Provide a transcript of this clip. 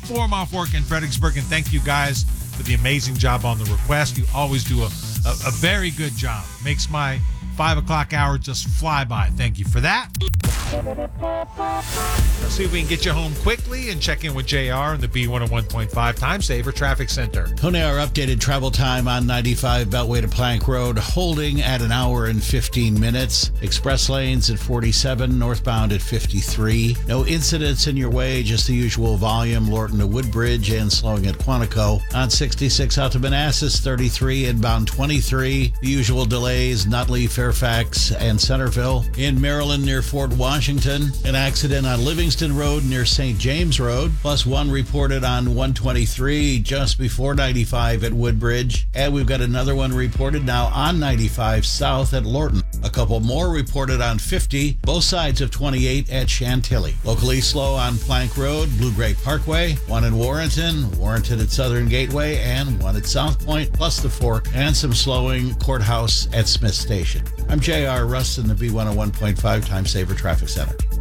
Four-Mile Fork in Fredericksburg. And thank you guys for the amazing job on the request. You always do a very good job. Makes my 5 o'clock hour just fly by. Thank you for that. Let's see if we can get you home quickly and check in with JR in the B101.5 Time Saver Traffic Center. Tony, our updated travel time on 95 Beltway to Plank Road, holding at an hour and 15 minutes. Express lanes at 47, northbound at 53. No incidents in your way, just the usual volume. Lorton to Woodbridge and slowing at Quantico. On 66 out to Manassas, 33, inbound 23. The usual delays, Nutley, Fairfax, and Centerville. In Maryland near Fort Washington, an accident on Livingston Road near St. James Road, plus one reported on 123 just before 95 at Woodbridge. And we've got another one reported now on 95 south at Lorton. A couple more reported on 50, both sides of 28 at Chantilly. Locally slow on Plank Road, Blue Gray Parkway, one in Warrenton at Southern Gateway, and one at South Point, plus the Fork, and some slowing Courthouse at Smith Station. I'm J.R. Russ in the B101.5 Time Saver Traffic Center.